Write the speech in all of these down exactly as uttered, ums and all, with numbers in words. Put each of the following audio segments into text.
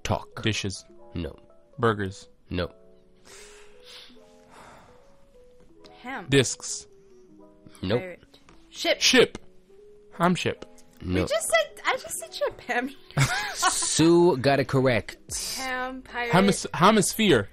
Talk. Dishes. No. Burgers. No. Ham. Discs. Nope. Pirate. Ship. Ship. Ham ship. No. We just said. I just said ship. Ham. Sue got it correct. Ham. Pirate. Hemis- hemisphere.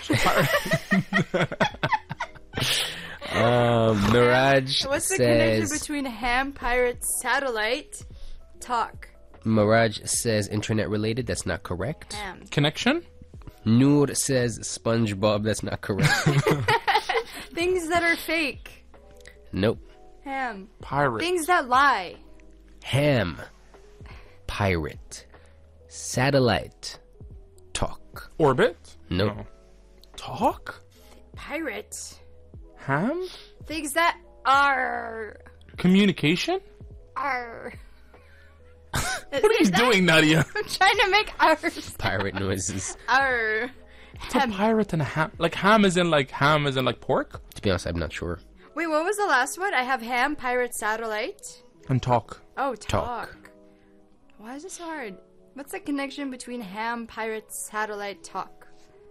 Um, Mirage What's the connection says. between ham, pirate, satellite, talk? Mirage says internet related. That's not correct. Ham. Connection. Noor says SpongeBob. That's not correct. Things that are fake. Nope. Ham. Pirate. Things that lie. Ham. Pirate. Satellite. Talk. Orbit. Nope. No. Talk. Pirate. Ham. Things that are Communication. are. What are you doing, Nadia? I'm trying to make ours. Pirate noises. Are. What's a pirate and a ham? Like ham is in like ham is in like pork To be honest, I'm not sure. Wait, what was the last one? I have ham, pirate, satellite. and talk. Oh, talk. Talk. Why is this so hard? What's the connection between ham, pirate, satellite, talk?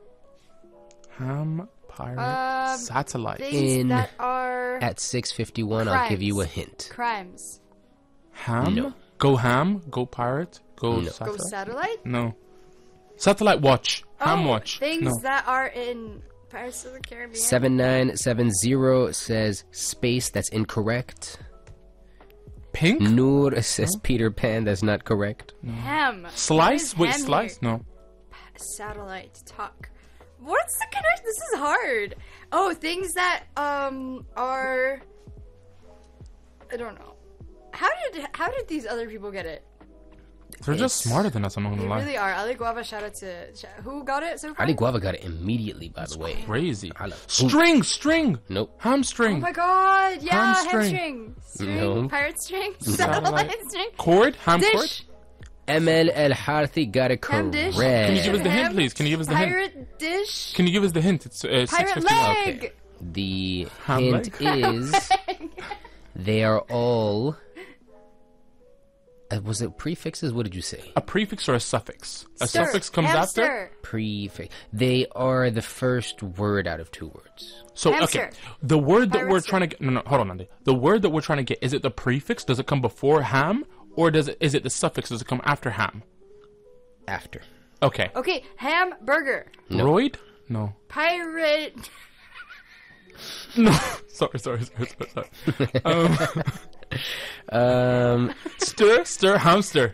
Ham, pirate, Um, satellite. Things In- that are At six fifty-one, I'll give you a Crimes. hint. crimes. Ham. No. Go ham. Go pirate. Go No. Go satellite. satellite. No. Satellite watch. Ham Oh, watch. Things No. that are in Pirates of the Caribbean. seven nine seven zero says space. That's incorrect. Pink. Noor says Peter Pan. That's not correct. Ham. Slice. Why Wait, is ham slice. here? No. Satellite talk. What's the connection? This is hard. Oh, things that um are. I don't know. How did how did these other people get it? They're just It's- smarter than us. I'm not They gonna lie. really are. Ali Guava, shout out to sh- who got it so far? Ali Guava got it immediately, by the way. Crazy. I love- String. String. Nope. Hamstring. Oh my god! Yeah, Hamstring. hamstring, string, No. pirate string, Satellite. satellite string, Cord. Ham cord. dish, M L El Harthi got it ham correct. dish. Can you give us the hint, Ham, please? Can you give us the hint? pirate dish, Can you give us the hint? It's uh, six pirate fifty. leg. Okay. The Ham hint is they are all. Uh, was it prefixes? What did you say? A prefix or a suffix? A Stir, suffix comes after. hamster. Prefix. They are the first word out of two words. So Hamster. okay, the word that Pirate we're string. trying to get. No, no, hold on, Andy. The word that we're trying to get, is it the prefix? Does it come before ham, or does it? Is it the suffix? Does it come after ham? After. Okay. Okay, hamburger, No. Roid? No. pirate, No. sorry, sorry, sorry, sorry. sorry. um, Um, stir, stir, hamster.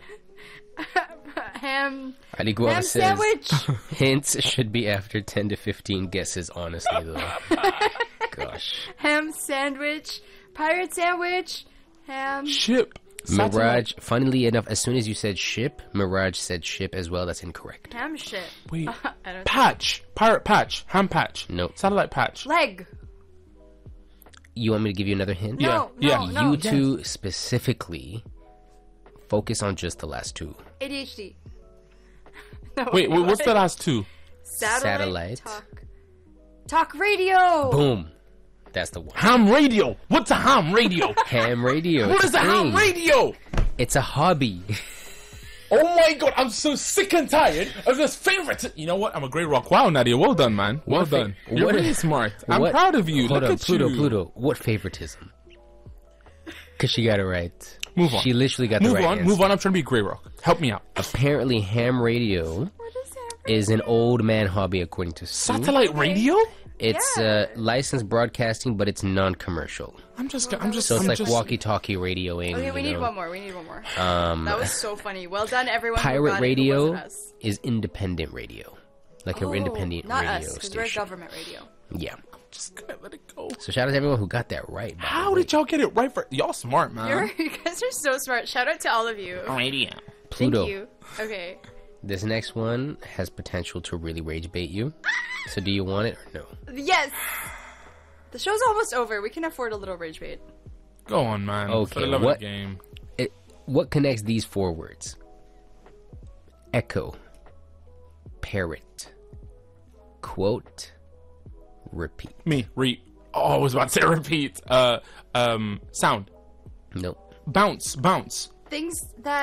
ham, Ali Guava ham says sandwich, hints should be after ten to fifteen guesses, honestly, though. Gosh. ham sandwich, pirate sandwich, ham. Ship. Mirage, Satellite. funnily enough, as soon as you said ship, Mirage said ship as well. That's incorrect. Ham shit. Wait. I don't Patch. Pirate patch. Ham patch. No. Satellite patch. Leg. You want me to give you another hint? No, Yeah, no, yeah. no. You two specifically focus on just the last two. A D H D. No, Wait, wait, what's what? the last two? Satellite. Satellite. Talk. Talk radio. Boom. That's the one. Ham radio. What's a ham radio? Ham radio. What It's is a ham thing. radio? It's a hobby. Oh my god, I'm so sick and tired of this favorite. You know what? I'm a Grey Rock. Wow, Nadia, well done, man. Well What fa- done. You're what- really smart. I'm What- proud of you. Hold Look on, at Pluto, you. Pluto. What favoritism? Because she got it right. Move on. She literally got the Move right on, answer. move on. I'm trying to be Grey Rock. Help me out. Apparently, ham radio What is that? is an old man hobby, according to Sue. Satellite radio? It's uh, licensed broadcasting, but it's non-commercial. I'm just, I'm just, So it's I'm like just, walkie-talkie radioing. Okay, we you need know. one more. We need one more. Um, That was so funny. Well done, everyone. who pirate got it, who radio wasn't us. is independent radio, like Oh, an independent not radio us, because we're station. government radio. Yeah. just gonna let it go. So shout out to everyone who got that right. by the How way. did y'all get it right? For y'all smart, man. You're, you guys are so smart. Shout out to all of you. radio. Pluto? Thank you. Okay. This next one has potential to really rage bait you. So do you want it or no? Yes. The show's almost over. We can afford a little rage bait. Go on, man. Okay, For the love what- of the game. It, what connects these four words? Echo, parrot, quote, repeat. Me, reap. Oh, I was about to say repeat. Uh, um, sound. Nope. Bounce, bounce. Things that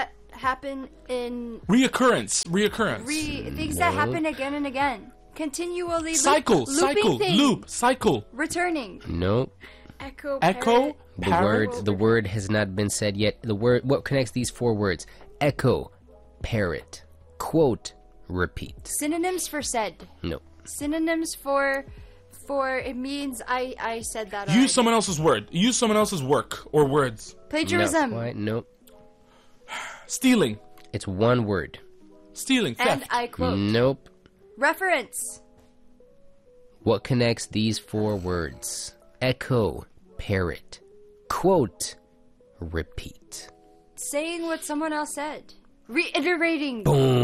happen in Reoccurrence. Reoccurrence. re things that No. happen again and again, continually loop- cycle. looping Cycle. things, Loop. Cycle. returning. Nope. Echo. Echo. parrot. The Parrot. word the word has not been said yet. The word what connects these four words? Echo, parrot, quote, repeat. Synonyms for said. No. Synonyms for for it means I I said that. already. Use someone else's word. Use someone else's work or words. Plagiarism. Not quite. Nope. Stealing. It's one word. Stealing. And Theft. I quote. Nope. Reference. What connects these four words? Echo, parrot, quote, repeat. Saying what someone else said. Reiterating.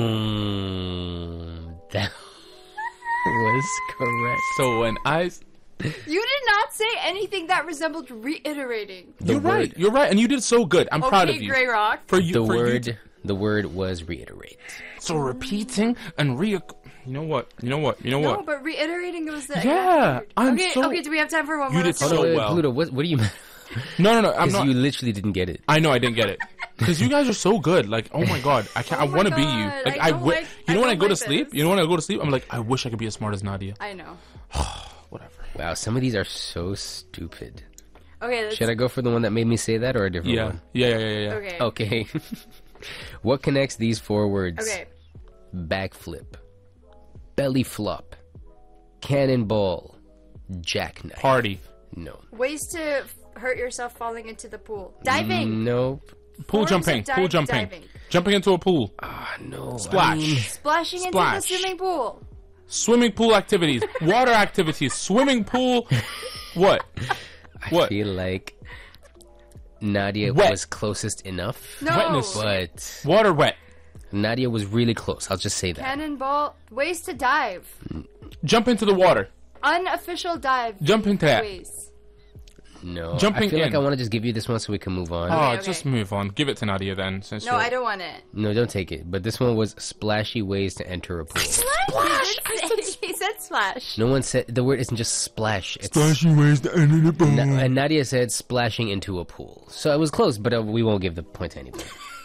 Boom. That was correct. So when I. s- You did not say anything that resembled reiterating. The You're right. word- You're right, and you did so good. I'm proud of Okay, you. Grey Rock. For you. The for you word to- the word was reiterate. so repeating and re. You know what? You know what? You know No, what? but reiterating was the. Yeah, exact word. I'm okay, so- okay. Do we have time for one You more? did Let's so go. Hold on, wait, well. Pluto, what, what do you mean? No, no, no. I'm Because not. you literally didn't get it. I know I didn't get it. Because you guys are so good. Like, oh my god, I can't. Oh I my want to be you. God, Like, I I, don't wi- like- You know I when I don't go to like sleep. this. You know when I go to sleep. I'm like, I wish I could be as smart as Nadia. I know. Whatever. Wow, some of these are so stupid. Okay. Let's, Should I go for the one that made me say that or a different Yeah. one? Yeah. Yeah. Yeah. Yeah. Okay. Okay. What connects these four words? Okay. Backflip, belly flop, cannonball, jackknife. Party. No. Ways to f- hurt yourself falling into the pool. Diving. Nope. Pool Forms of jumping. di- Pool jumping. diving. Jumping into a pool. Ah, no. Splash. I mean, Splashing Splash. into the swimming pool. Swimming pool activities. Water activities. Swimming pool. What? I What? feel like Nadia Wet. was closest enough. No. Wetness. But Water wet. Nadia was really close. I'll just say that. Cannonball. Ways to dive. Jump into the water. Unofficial dive. Jump into that. Ways. No. Jumping I feel like in. I want to just give you this one so we can move on. Oh, okay. just move on. Give it to Nadia then. Since No, you're- I don't want it. No, don't take it. But this one was splashy ways to enter a pool. Splash. He said splash. No one said the word isn't just splash. It's Splashing ways to enter the pool. Na- and Nadia said splashing into a pool. So it was close, but uh, we won't give the point to anybody.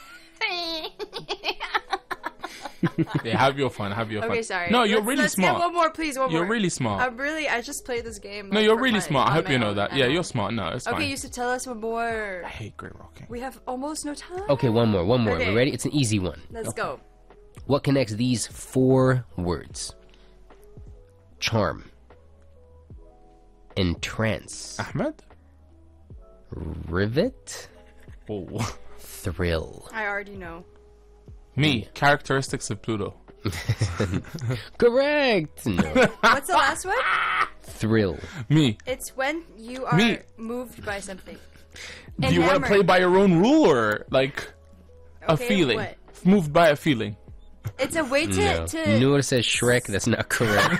Yeah, have your fun. Have your fun. Okay, sorry. No, you're Let's- really let's smart. Get one more, please. One You're more. really smart. I'm really. I just played this game. No, like, you're for really fun, smart. I on hope my you know own, that. at Yeah, home. you're smart. No, it's Okay, fine. you should tell us one more. I hate Grey Rocking. We have almost no time. Okay, one more, one more. Okay. We ready? It's an easy one. Let's go. What connects these four words? Charm, entrance, Ahmed? rivet, Oh. thrill. I already know. Me. Characteristics of Pluto. Correct. No. What's the last one? Thrill. Me. It's when you are Me. moved by something. Do you want to Enamored. play by your own rule or like a Okay, feeling? what? Moved by a feeling. It's a way to No. to. Noor says Shrek. That's not correct.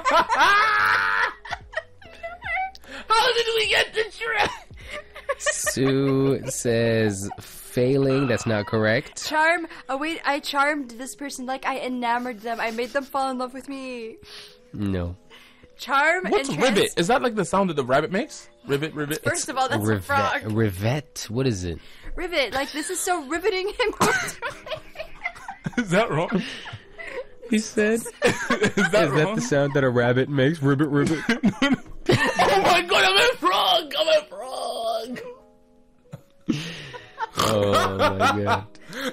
How did we get to Shrek? Sue says failing. That's not correct. Charm. Oh wait, I charmed this person like I enamored them. I made them fall in love with me. No. Charm What's and rivet? trans- Is that like the sound that the rabbit makes? Rivet, rivet. First of all, that's a Rivet. frog. Rivet. What is it? Rivet. Like this is so riveting and Is that wrong? He said. Is that wrong? sound that a rabbit makes? Ribbit, ribbit. Oh my god, I'm a frog! I'm a frog! Oh my god.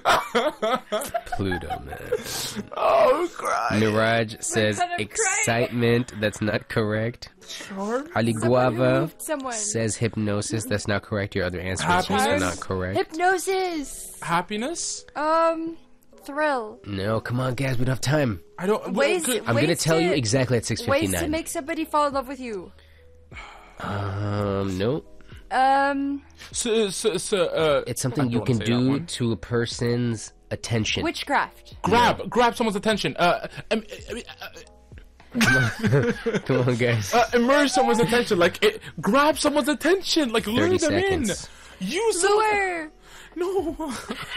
Pluto, man. Oh, cry. Mirage says God, I'm crying. excitement. That's not correct. Charm? Ali Someone Guava moved someone. says hypnosis. That's not correct. Your other answer is also Happiness? not correct. Hypnosis. Happiness? Um, thrill. No, come on, guys. We don't have time. I don't. Ways- okay. I'm gonna Ways tell you to- exactly at six Ways to fifty-nine. make somebody fall in love with you. Um, no. Um, So, so, so, uh, It's I something don't you wanna can say that do one. to a person's attention. witchcraft. Grab, grab someone's attention. Uh, um, uh, Come on, guys. uh, immerse someone's attention. Like, it, grab someone's attention. Like, lure them thirty seconds. in. Use them. Lure. No.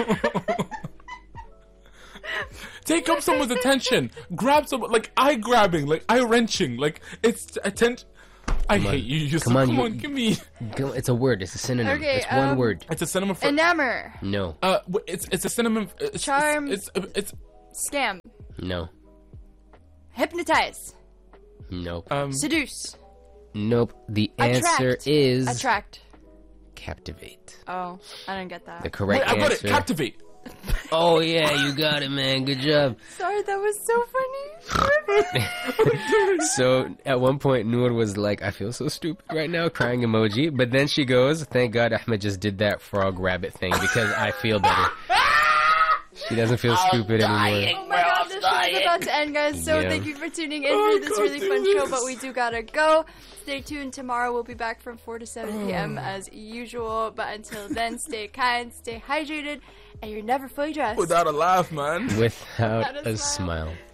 Take up someone's attention. Grab someone. Like, eye grabbing. Like, eye wrenching. Like, it's attention. I Come on. hate you. Yusuf. Come on, Come you- on, give me. Go- It's a word. It's a synonym. Okay, it's one um, word. It's a synonym for. Enamor. No. Uh, w- it's it's a synonym. It's, Charm. It's it's, it's Scam. No. Hypnotize. Nope. um. Seduce. Nope. The answer Attract. is Attract. captivate. Oh, I didn't get that. The correct Wait, I got it. answer. Captivate. Oh yeah, you got it, man. Good job. Sorry, that was so funny. So at one point, Noor was like, "I feel so stupid right now," crying emoji. But then she goes, "Thank God Ahmed just did that frog rabbit thing because I feel better." She doesn't feel stupid anymore. Oh my god, this show is about to end, guys. So Yeah. thank you for tuning in Oh, for this God, really do fun this. show, but we do gotta go. Stay tuned. Tomorrow we'll be back from four to seven p.m. as usual. But until then, stay kind, stay hydrated, and you're never fully dressed. Without a laugh, man. Without Without a a smile. smile.